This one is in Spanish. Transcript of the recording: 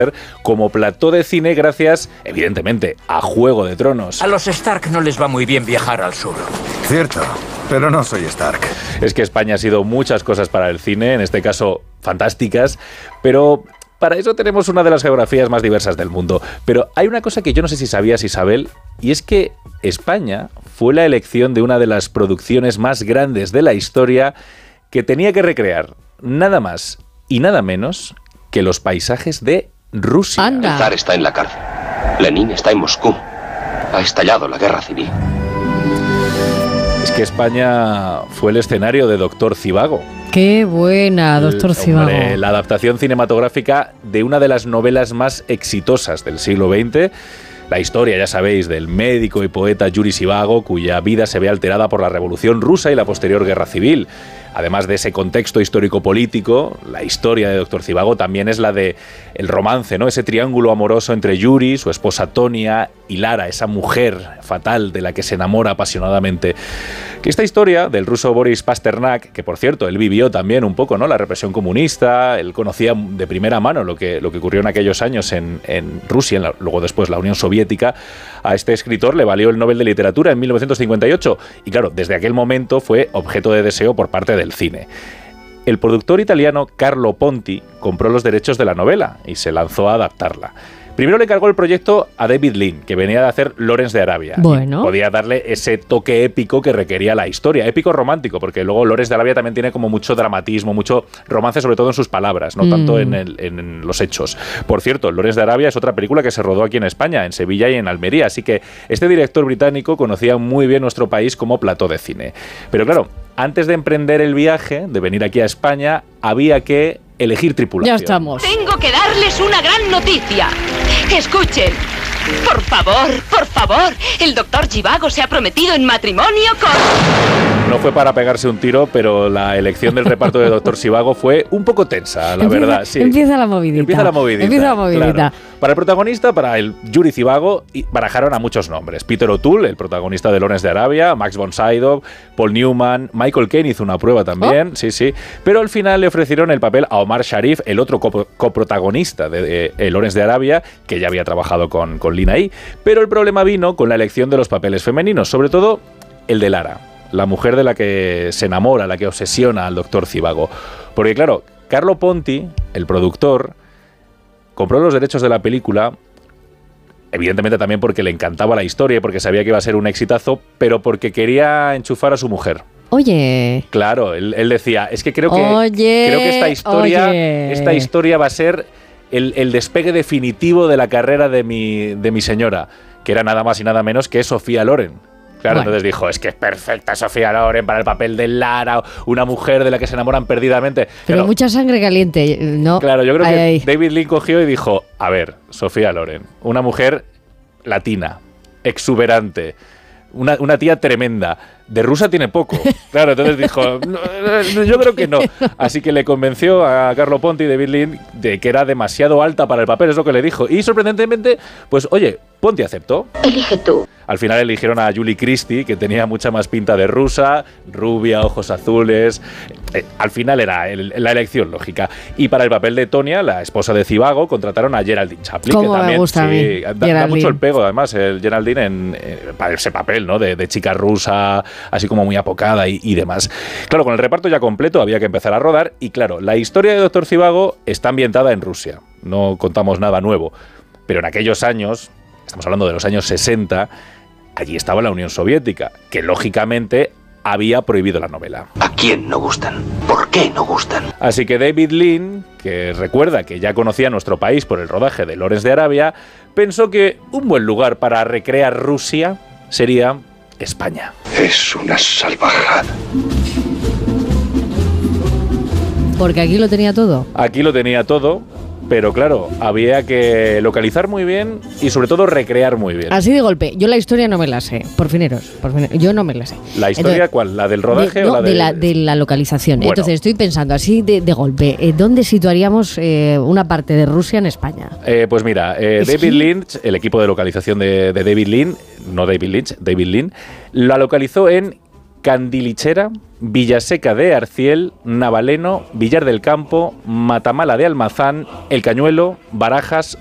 como plató de cine gracias, evidentemente, a Juego de Tronos. A los Stark no les va muy bien viajar al sur. Cierto, pero no soy Stark. Es que España ha sido muchas cosas para el cine, en este caso fantásticas, pero para eso tenemos una de las geografías más diversas del mundo. Pero hay una cosa que yo no sé si sabías, Isabel, y es que España fue la elección de una de las producciones más grandes de la historia que tenía que recrear nada más y nada menos que los paisajes de Rusia. El zar está en la cárcel. Lenin está en Moscú. Ha estallado la guerra civil. Es que España fue el escenario de Doctor Zhivago. ¡Qué buena, Doctor Zhivago! Hombre, la adaptación cinematográfica de una de las novelas más exitosas del siglo XX. La historia, ya sabéis, del médico y poeta Yuri Zhivago, cuya vida se ve alterada por la Revolución Rusa y la posterior Guerra Civil. Además de ese contexto histórico-político, la historia de Doctor Zhivago también es la de el romance, ¿no? Ese triángulo amoroso entre Yuri, su esposa Tonia y Lara, esa mujer fatal de la que se enamora apasionadamente. Que esta historia del ruso Boris Pasternak, que por cierto, él vivió también un poco, ¿no?, la represión comunista, él conocía de primera mano lo que ocurrió en aquellos años en Rusia, luego después la Unión Soviética. A este escritor le valió el Nobel de Literatura en 1958 y claro, desde aquel momento fue objeto de deseo por parte del cine. El productor italiano Carlo Ponti compró los derechos de la novela y se lanzó a adaptarla. Primero le encargó el proyecto a David Lean, que venía de hacer Lawrence de Arabia. Bueno. Podía darle ese toque épico que requería la historia, épico romántico, porque luego Lawrence de Arabia también tiene como mucho dramatismo, mucho romance, sobre todo en sus palabras, no tanto en los hechos. Por cierto, Lawrence de Arabia es otra película que se rodó aquí en España, en Sevilla y en Almería, así que este director británico conocía muy bien nuestro país como plató de cine. Pero claro, antes de emprender el viaje, de venir aquí a España, había que elegir tripulación. Ya estamos. Tengo que darles una gran noticia. Escuchen. Por favor, el doctor Zhivago se ha prometido en matrimonio con... No fue para pegarse un tiro, pero la elección del reparto de Doctor Zhivago fue un poco tensa, la verdad. Sí. Empieza la movidita. Claro. Para el protagonista, para el Yuri Zhivago, barajaron a muchos nombres. Peter O'Toole, el protagonista de Lawrence de Arabia, Max von Sydow, Paul Newman, Michael Caine hizo una prueba también, sí. Pero al final le ofrecieron el papel a Omar Sharif, el otro coprotagonista de Lawrence de Arabia, que ya había trabajado con Lina ahí. Pero el problema vino con la elección de los papeles femeninos, sobre todo el de Lara, la mujer de la que se enamora, la que obsesiona al doctor Zhivago. Porque claro, Carlo Ponti, el productor, compró los derechos de la película, evidentemente también porque le encantaba la historia y porque sabía que iba a ser un exitazo, pero porque quería enchufar a su mujer. Oye. Claro, él decía, es que creo que esta historia va a ser el despegue definitivo de la carrera de mi señora, que era nada más y nada menos que Sofía Loren. Claro, bueno. Entonces dijo, es que es perfecta Sofía Loren para el papel de Lara, una mujer de la que se enamoran perdidamente. Pero mucha sangre caliente, ¿no? Claro, yo creo que David Lean cogió y dijo, a ver, Sofía Loren, una mujer latina, exuberante, una tía tremenda. De rusa tiene poco. Claro, entonces dijo, no, yo creo que no. Así que le convenció a Carlo Ponti y David Lean de que era demasiado alta para el papel, es lo que le dijo. Y sorprendentemente, pues oye, Ponti aceptó. Elige tú. Al final eligieron a Julie Christie, que tenía mucha más pinta de rusa, rubia, ojos azules. Al final era la elección lógica. Y para el papel de Tonia, la esposa de Zhivago, contrataron a Geraldine Chaplin, que también me gusta sí, da mucho el pego, además, el Geraldine para ese papel, ¿no? De chica rusa, así como muy apocada y demás. Claro, con el reparto ya completo había que empezar a rodar y claro, la historia de Doctor Zhivago está ambientada en Rusia. No contamos nada nuevo. Pero en aquellos años, estamos hablando de los años 60, allí estaba la Unión Soviética, que lógicamente había prohibido la novela. ¿A quién no gustan? ¿Por qué no gustan? Así que David Lean, que recuerda que ya conocía nuestro país por el rodaje de Lawrence de Arabia, pensó que un buen lugar para recrear Rusia sería España. Es una salvajada. Porque aquí lo tenía todo. Aquí lo tenía todo, pero claro, había que localizar muy bien y sobre todo recrear muy bien. Así de golpe, yo la historia no me la sé, por fineros, yo no me la sé. ¿La historia entonces, cuál? ¿La del rodaje o la de la localización? Bueno. Entonces estoy pensando así de golpe, ¿dónde situaríamos una parte de Rusia en España? Pues mira, David Lynch, el equipo de localización de David Lean, no David Lynch, David Lean, la localizó en Candilichera, Villaseca de Arciel, Navaleno, Villar del Campo, Matamala de Almazán, El Cañuelo, Barajas,